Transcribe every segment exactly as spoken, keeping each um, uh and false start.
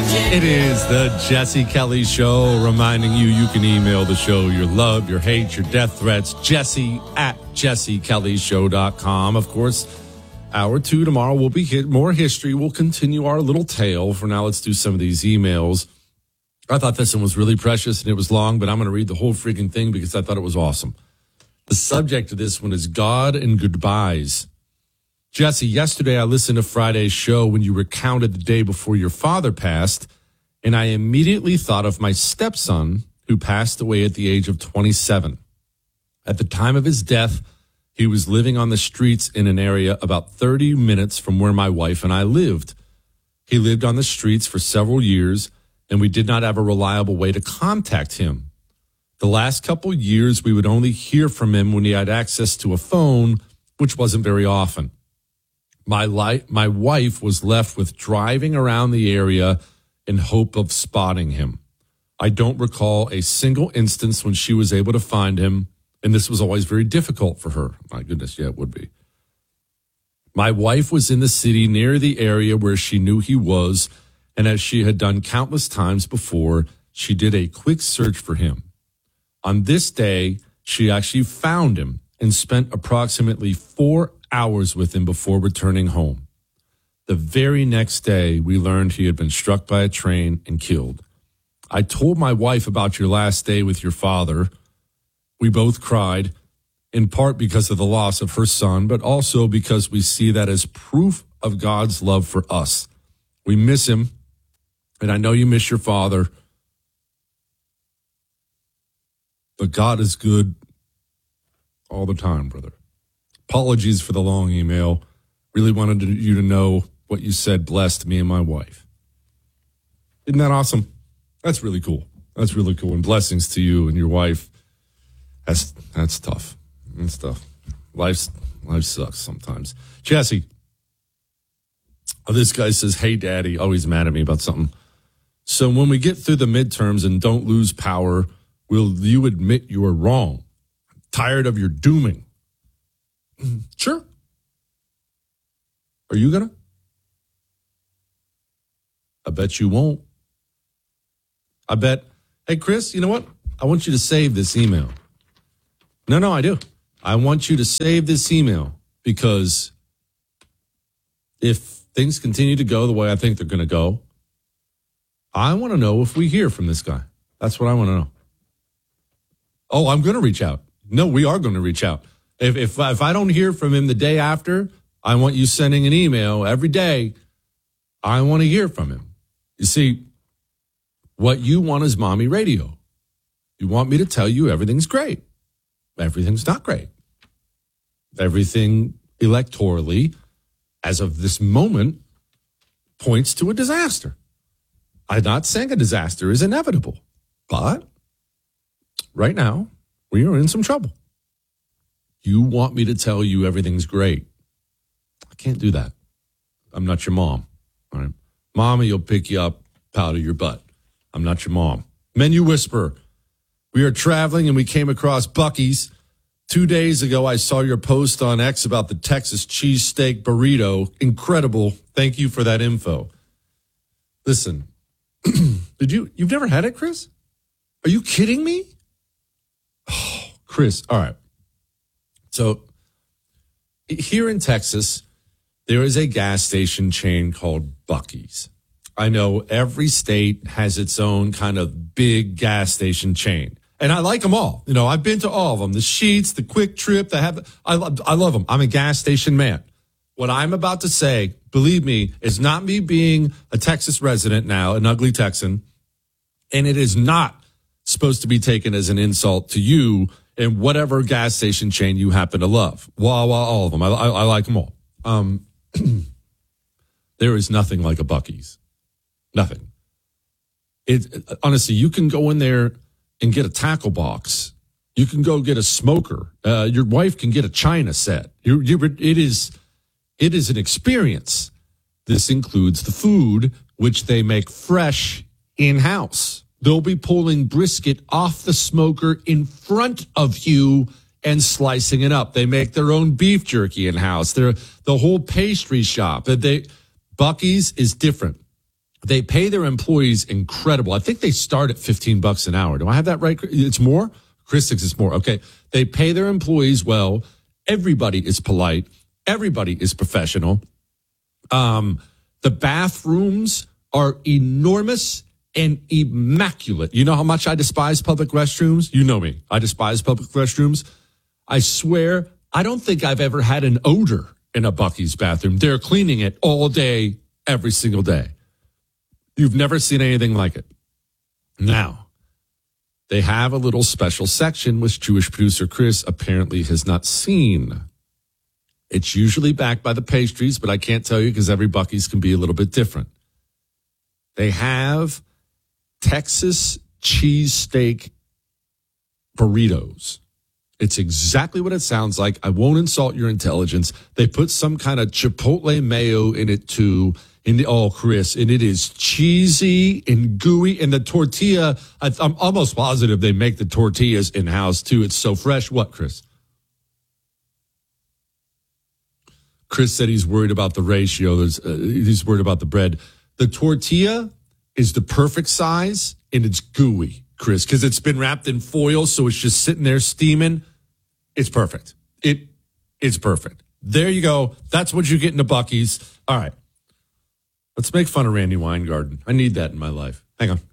It is the Jesse Kelly Show, reminding you you can email the show your love, your hate, your death threats, Jesse at jesse kelly show dot com. Of course, hour two tomorrow will be hit, more history. We'll continue our little tale. For now, let's do some of these emails. I thought this one was really precious, and it was long, but I'm going to read the whole freaking thing because I thought it was awesome. The subject of this one is God and goodbyes. Jesse, yesterday I listened to Friday's show when you recounted the day before your father passed, and I immediately thought of my stepson who passed away at the age of twenty-seven. At the time of his death, he was living on the streets in an area about thirty minutes from where my wife and I lived. He lived on the streets for several years, and we did not have a reliable way to contact him. The last couple years, we would only hear from him when he had access to a phone, which wasn't very often. My li- my wife was left with driving around the area in hope of spotting him. I don't recall a single instance when she was able to find him, and this was always very difficult for her. My goodness, yeah, it would be. My wife was in the city near the area where she knew he was, and as she had done countless times before, she did a quick search for him. On this day, she actually found him and spent approximately four hours with him before returning home. The very next day, we learned he had been struck by a train and killed. I told my wife about your last day with your father. We both cried, in part because of the loss of her son, but also because we see that as proof of God's love for us. We miss him, and I know you miss your father, but God is good all the time, brother. Apologies for the long email. Really wanted you to know what you said blessed me and my wife. Isn't that awesome? That's really cool. That's really cool. And blessings to you and your wife. That's that's tough. That's tough. Life's, life sucks sometimes. Jesse, oh, this guy says, hey, Daddy. Oh, he's mad at me about something. So when we get through the midterms and don't lose power, will you admit you are wrong? I'm tired of your dooming. Sure. Are you going to? I bet you won't. I bet, hey, Chris, you know what? I want you to save this email. No, no, I do. I want you to save this email because if things continue to go the way I think they're going to go, I want to know if we hear from this guy. That's what I want to know. Oh, I'm going to reach out. No, we are going to reach out. If, if, if I don't hear from him the day after, I want you sending an email every day. I want to hear from him. You see, what you want is mommy radio. You want me to tell you everything's great. Everything's not great. Everything electorally, as of this moment, points to a disaster. I'm not saying a disaster is inevitable, but right now, we are in some trouble. You want me to tell you everything's great. I can't do that. I'm not your mom. All right. Mommy will pick you up out of your butt. I'm not your mom. Menu Whisperer. We are traveling and we came across Buc-ee's. Two days ago, I saw your post on X about the Texas cheesesteak burrito. Incredible. Thank you for that info. Listen, did you, you've never had it, Chris? Are you kidding me? Oh, Chris, all right. So here in Texas, there is a gas station chain called Buc-ee's. I know every state has its own kind of big gas station chain. And I like them all. You know, I've been to all of them. The Sheetz, the Quick Trip, the have. I love, I love them. I'm a gas station man. What I'm about to say, believe me, is not me being a Texas resident now, an ugly Texan. And it is not supposed to be taken as an insult to you and whatever gas station chain you happen to love. Wawa, all of them. I, I, I like them all. Um, there is nothing like a Buc-ee's. Nothing. It honestly, you can go in there and get a tackle box. You can go get a smoker. Uh, your wife can get a China set. You're, you're, it is, it is an experience. This includes the food, which they make fresh in-house. They'll be pulling brisket off the smoker in front of you and slicing it up. They make their own beef jerky in-house. They're the whole pastry shop. They, Buc-ee's is different. They pay their employees incredible. I think they start at fifteen bucks an hour. Do I have that right? It's more? Chris thinks it's more. Okay. They pay their employees well. Everybody is polite. Everybody is professional. Um, the bathrooms are enormous and immaculate. You know how much I despise public restrooms? You know me. I despise public restrooms. I swear, I don't think I've ever had an odor in a Buc-ee's bathroom. They're cleaning it all day, every single day. You've never seen anything like it. Now, they have a little special section which Jewish producer Chris apparently has not seen. It's usually backed by the pastries, but I can't tell you because every Buc-ee's can be a little bit different. They have Texas cheesesteak burritos. It's exactly what it sounds like. I won't insult your intelligence. They put some kind of chipotle mayo in it too. In the, oh, Chris, and it is cheesy and gooey. And the tortilla, I, I'm almost positive they make the tortillas in-house too. It's so fresh. What, Chris? Chris said he's worried about the ratio. There's, uh, he's worried about the bread. The tortilla is the perfect size, and it's gooey, Chris, because it's been wrapped in foil, so it's just sitting there steaming. It's perfect. It, it's perfect. There you go. That's what you get in a Buc-ee's. All right. Let's make fun of Randy Weingarten. I need that in my life. Hang on.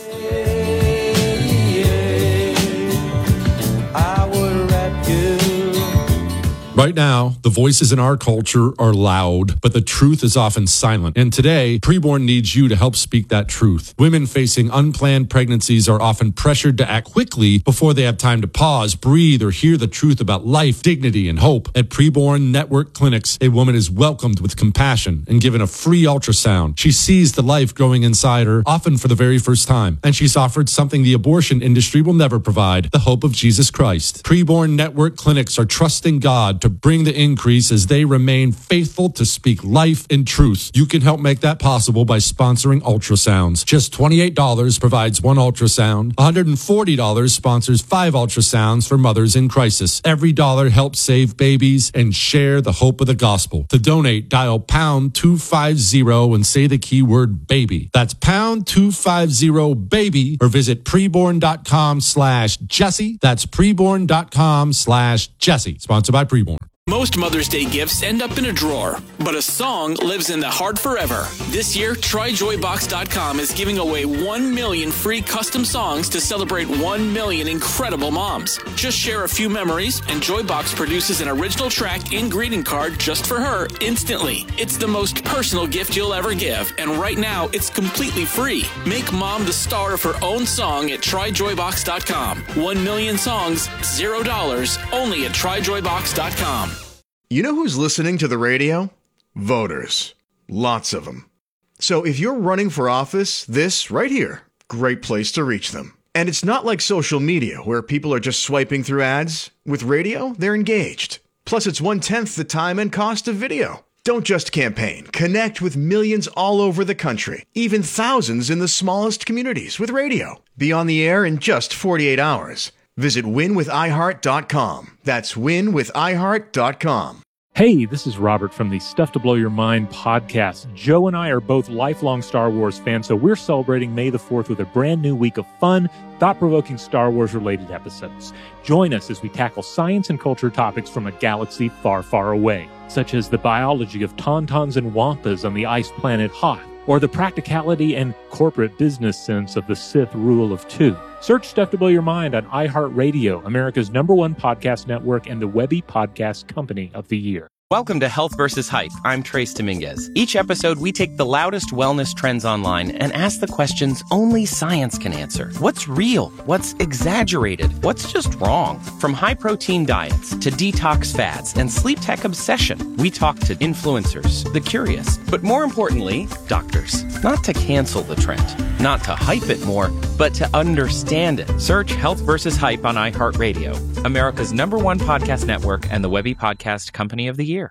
Right now, the voices in our culture are loud, but the truth is often silent. And today, Preborn needs you to help speak that truth. Women facing unplanned pregnancies are often pressured to act quickly before they have time to pause, breathe, or hear the truth about life, dignity, and hope. At Preborn Network Clinics, a woman is welcomed with compassion and given a free ultrasound. She sees the life growing inside her, often for the very first time. And she's offered something the abortion industry will never provide, the hope of Jesus Christ. Preborn Network Clinics are trusting God to bring the increase as they remain faithful to speak life and truth. You can help make that possible by sponsoring ultrasounds. Just twenty-eight dollars provides one ultrasound. one hundred forty dollars sponsors five ultrasounds for mothers in crisis. Every dollar helps save babies and share the hope of the gospel. To donate, dial pound two fifty and say the keyword baby. That's pound two fifty baby or visit preborn.com slash Jesse. That's preborn.com slash Jesse. Sponsored by Preborn. Most Mother's Day gifts end up in a drawer, but a song lives in the heart forever. This year, try joy box dot com is giving away one million free custom songs to celebrate one million incredible moms. Just share a few memories, and Joybox produces an original track and greeting card just for her instantly. It's the most personal gift you'll ever give, and right now, it's completely free. Make mom the star of her own song at try joy box dot com. One million songs, zero dollars, only at try joy box dot com. You know who's listening to the radio? Voters. Lots of them. So if you're running for office, this right here, great place to reach them. And it's not like social media where people are just swiping through ads. With radio, they're engaged. Plus, it's one-tenth the time and cost of video. Don't just campaign. Connect with millions all over the country, even thousands in the smallest communities with radio. Be on the air in just forty-eight hours. Visit win with i heart dot com. That's win with i heart dot com. Hey, this is Robert from the Stuff to Blow Your Mind podcast. Joe and I are both lifelong Star Wars fans, so we're celebrating May the fourth with a brand new week of fun, thought-provoking Star Wars-related episodes. Join us as we tackle science and culture topics from a galaxy far, far away, such as the biology of tauntauns and wampas on the ice planet Hoth, or the practicality and corporate business sense of the Sith rule of two. Search Stuff to Blow Your Mind on iHeartRadio, America's number one podcast network and the Webby Podcast Company of the Year. Welcome to Health versus Hype. I'm Trace Dominguez. Each episode, we take the loudest wellness trends online and ask the questions only science can answer. What's real? What's exaggerated? What's just wrong? From high-protein diets to detox fads and sleep tech obsession, we talk to influencers, the curious, but more importantly, doctors. Not to cancel the trend, not to hype it more, but to understand it. Search Health versus Hype on iHeartRadio, America's number one podcast network and the Webby Podcast Company of the Year.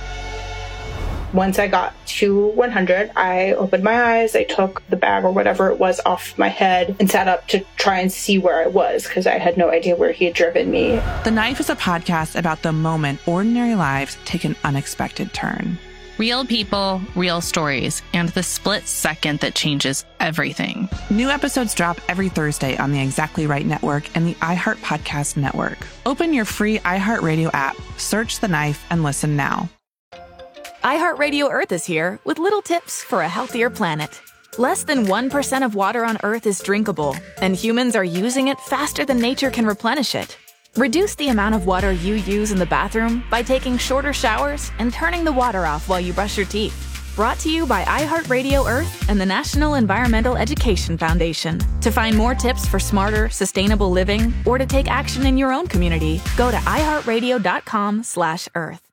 Once I got to one hundred, I opened my eyes, I took the bag or whatever it was off my head and sat up to try and see where I was because I had no idea where he had driven me. The Knife is a podcast about the moment ordinary lives take an unexpected turn. Real people, real stories, and the split second that changes everything. New episodes drop every Thursday on the Exactly Right Network and the iHeart Podcast Network. Open your free iHeartRadio app, search The Knife, and listen now. iHeartRadio Earth is here with little tips for a healthier planet. Less than one percent of water on Earth is drinkable, and humans are using it faster than nature can replenish it. Reduce the amount of water you use in the bathroom by taking shorter showers and turning the water off while you brush your teeth. Brought to you by iHeartRadio Earth and the National Environmental Education Foundation. To find more tips for smarter, sustainable living or to take action in your own community, go to iHeartRadio.com slash Earth.